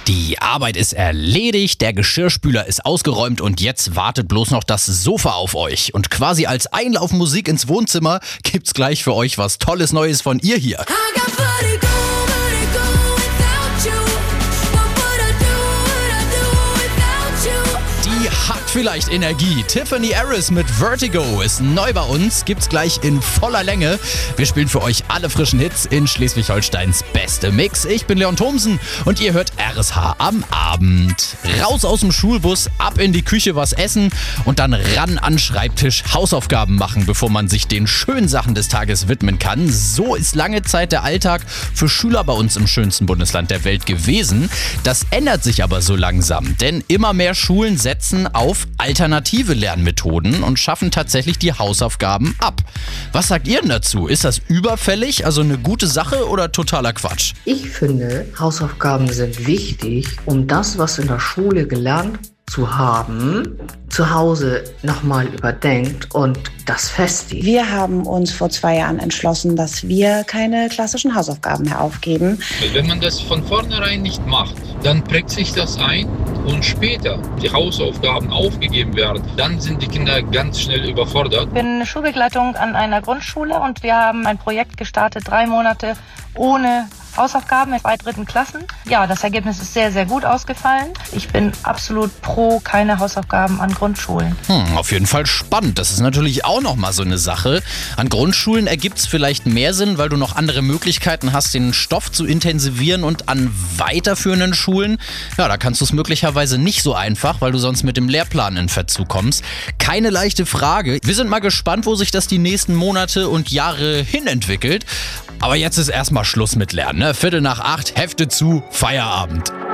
Die Arbeit ist erledigt, der Geschirrspüler ist ausgeräumt und jetzt wartet bloß noch das Sofa auf euch. Und quasi als Einlaufmusik ins Wohnzimmer gibt's gleich für euch was Tolles Neues von ihr hier. Die hat vielleicht Energie. Tiffany Harris mit Vertigo ist neu bei uns, gibt's gleich in voller Länge. Wir spielen für euch alle frischen Hits in Schleswig-Holsteins beste Mix. Ich bin Leon Thomsen und ihr hört RSH am Abend. Raus aus dem Schulbus, ab in die Küche was essen und dann ran an den Schreibtisch Hausaufgaben machen, bevor man sich den schönen Sachen des Tages widmen kann. So ist lange Zeit der Alltag für Schüler bei uns im schönsten Bundesland der Welt gewesen. Das ändert sich aber so langsam, denn immer mehr Schulen setzen auf alternative Lernmethoden und schaffen tatsächlich die Hausaufgaben ab. Was sagt ihr denn dazu? Ist das überfällig, also eine gute Sache oder totaler Quatsch? Ich finde, Hausaufgaben sind wichtig, um das, was in der Schule gelernt zu haben, zu Hause nochmal überdenkt und das festigt. Wir haben uns vor 2 Jahren entschlossen, dass wir keine klassischen Hausaufgaben mehr aufgeben. Wenn man das von vornherein nicht macht, dann prägt sich das ein und später die Hausaufgaben aufgegeben werden, dann sind die Kinder ganz schnell überfordert. Ich bin Schulbegleitung an einer Grundschule und wir haben ein Projekt gestartet, 3 Monate ohne Hausaufgaben in 2. 3. Klassen. Ja, das Ergebnis ist sehr, sehr gut ausgefallen. Ich bin absolut pro keine Hausaufgaben an Grundschulen. Auf jeden Fall spannend. Das ist natürlich auch nochmal so eine Sache. An Grundschulen ergibt es vielleicht mehr Sinn, weil du noch andere Möglichkeiten hast, den Stoff zu intensivieren, und an weiterführenden Schulen, ja, da kannst du es möglicherweise nicht so einfach, weil du sonst mit dem Lehrplan in Verzug kommst. Keine leichte Frage. Wir sind mal gespannt, wo sich das die nächsten Monate und Jahre hin entwickelt. Aber jetzt ist erstmal Schluss mit Lernen, ne? 7:45, Hefte zu, Feierabend.